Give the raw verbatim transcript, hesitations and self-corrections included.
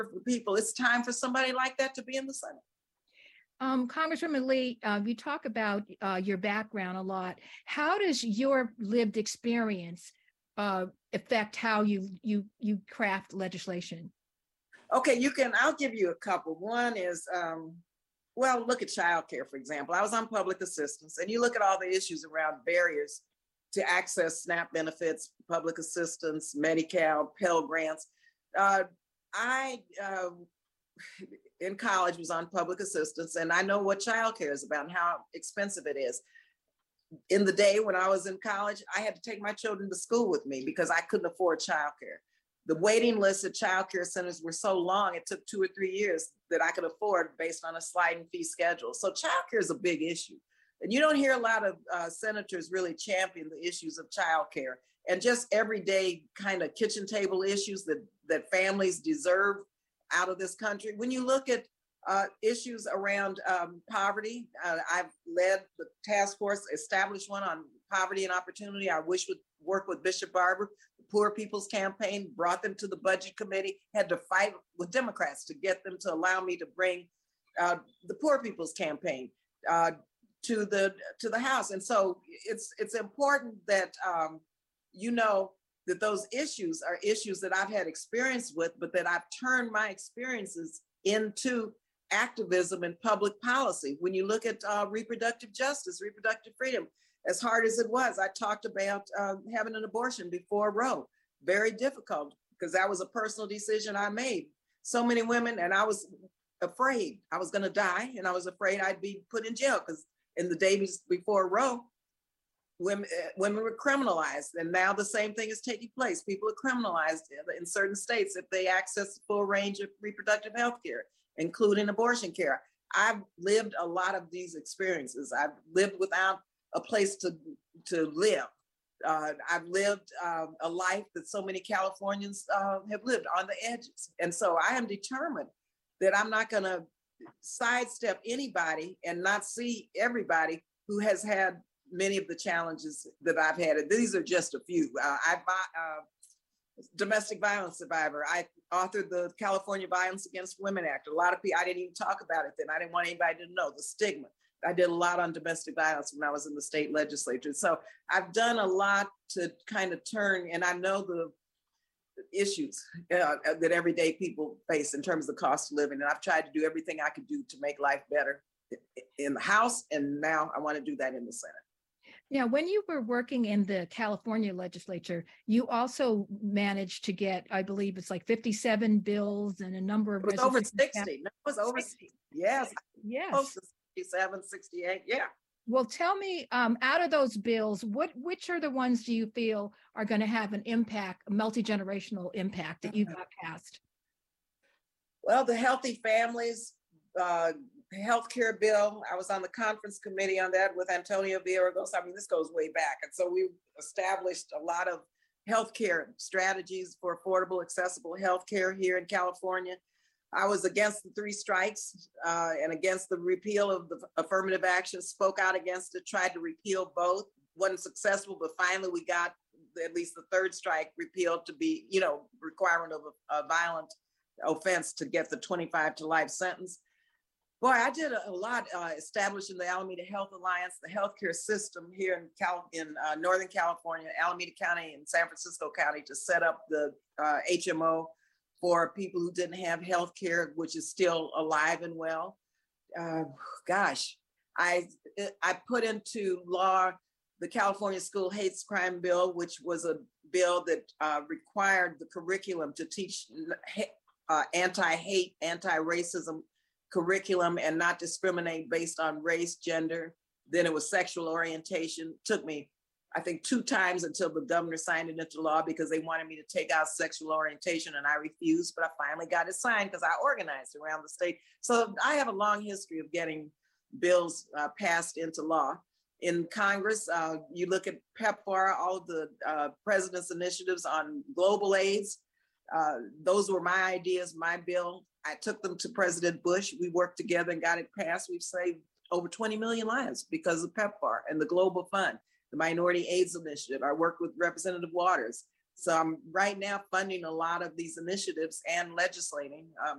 the people. It's time for somebody like that to be in the Senate. Um, Congresswoman Lee, uh, you talk about uh, your background a lot. How does your lived experience uh, affect how you you you craft legislation? Okay, you can. I'll give you a couple. One is, um, well, look at childcare, for example. I was on public assistance, and you look at all the issues around barriers to access SNAP benefits, public assistance, Medi-Cal, Pell Grants. Uh, I uh, in college was on public assistance, and I know what childcare is about and how expensive it is. In the day when I was in college, I had to take my children to school with me because I couldn't afford childcare. The waiting lists at childcare centers were so long, it took two or three years that I could afford based on a sliding fee schedule. So childcare is a big issue. And you don't hear a lot of uh, senators really champion the issues of childcare and just everyday kind of kitchen table issues that, that families deserve out of this country. When you look at uh, issues around um, poverty, uh, I've led the task force, established one on poverty and opportunity. I wish would work with Bishop Barber, the Poor People's Campaign, brought them to the Budget Committee, had to fight with Democrats to get them to allow me to bring uh, the Poor People's Campaign uh, to the to the House. And so it's it's important that um, you know that those issues are issues that I've had experience with, but that I've turned my experiences into activism and public policy. When you look at uh, reproductive justice, reproductive freedom, as hard as it was, I talked about uh, having an abortion before Roe. Very difficult because that was a personal decision I made. So many women, and I was afraid I was going to die, and I was afraid I'd be put in jail because in the days before Roe, women, women were criminalized, and now the same thing is taking place. People are criminalized in certain states if they access the full range of reproductive health care, including abortion care. I've lived a lot of these experiences. I've lived without a place to, to live. Uh, I've lived uh, a life that so many Californians uh, have lived on the edges. And so I am determined that I'm not going to sidestep anybody and not see everybody who has had many of the challenges that I've had. And these are just a few. Uh, I uh, domestic violence survivor. I authored the California Violence Against Women Act. A lot of people, I didn't even talk about it then. I didn't want anybody to know the stigma. I did a lot on domestic violence when I was in the state legislature. So I've done a lot to kind of turn, and I know the issues uh, that everyday people face in terms of the cost of living. And I've tried to do everything I could do to make life better in the House. And now I want to do that in the Senate. Yeah, when you were working in the California legislature, you also managed to get, I believe it's like fifty-seven bills and a number of It was over sixty. No, it was over sixty. Yes. Yes. Close to sixty-seven, sixty-eight. Yeah. Well, tell me, um, out of those bills, what which are the ones do you feel are going to have an impact, a multi-generational impact that you got passed? Well, the Healthy Families uh, healthcare bill. I was on the conference committee on that with Antonio Villaraigosa. I mean, this goes way back. And so we established a lot of healthcare strategies for affordable, accessible healthcare here in California. I was against the three strikes uh, and against the repeal of the affirmative action, spoke out against it, tried to repeal both, wasn't successful, but finally we got at least the third strike repealed to be, you know, requirement of a, a violent offense to get the twenty-five to life sentence. Boy, I did a, a lot uh, establishing the Alameda Health Alliance, the healthcare system here in Cal- in uh, Northern California, Alameda County and San Francisco County, to set up the uh, H M O for people who didn't have health care, which is still alive and well. Uh, gosh, I I put into law the California School Hates Crime Bill, which was a bill that uh, required the curriculum to teach uh, anti-hate, anti-racism curriculum and not discriminate based on race, gender. Then it was sexual orientation. Took me, I think, two times until the governor signed it into law because they wanted me to take out sexual orientation, and I refused, but I finally got it signed because I organized around the state. So I have a long history of getting bills uh, passed into law. In Congress, uh, you look at PEPFAR, all of the uh, president's initiatives on global AIDS. Uh, those were my ideas, my bill. I took them to President Bush. We worked together and got it passed. We've saved over twenty million lives because of PEPFAR and the Global Fund, the Minority AIDS Initiative. I worked with Representative Waters. So I'm right now funding a lot of these initiatives and legislating. Um,